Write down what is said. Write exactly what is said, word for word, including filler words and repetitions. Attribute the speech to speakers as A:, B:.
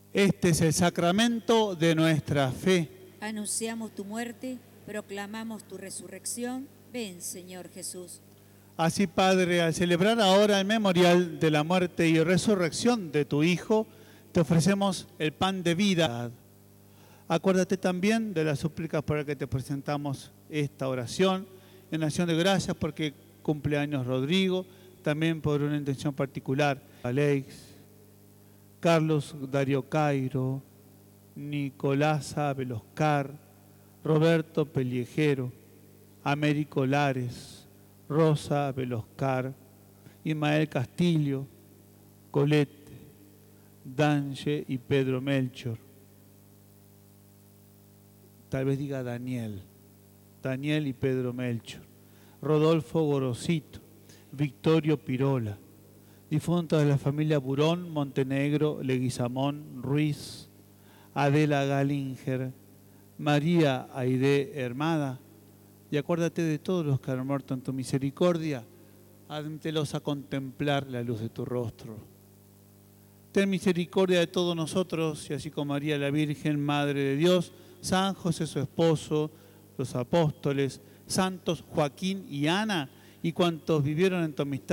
A: Este es el sacramento de nuestra fe.
B: Anunciamos tu muerte, proclamamos tu resurrección. Ven, Señor Jesús.
A: Así, Padre, al celebrar ahora el memorial de la muerte y resurrección de tu Hijo, te ofrecemos el pan de vida. Acuérdate también de las súplicas por las que te presentamos esta oración, en acción de gracias porque cumpleaños Rodrigo, también por una intención particular, Alex, Carlos Darío Cairo, Nicolasa Veloscar, Roberto Pellejero, Américo Lares, Rosa Veloscar, Ismael Castillo, Colette, Danche y Pedro Melchor. Tal vez diga Daniel, Daniel y Pedro Melchor, Rodolfo Gorosito, Victorio Pirola, difuntos de la familia Burón, Montenegro, Leguizamón, Ruiz, Adela Galinger, María Aide Hermada, y acuérdate de todos los que han muerto en tu misericordia, admítelos a contemplar la luz de tu rostro. Ten misericordia de todos nosotros, y así como María la Virgen, Madre de Dios, San José su esposo, los apóstoles, santos Joaquín y Ana, y cuantos vivieron en tu amistad,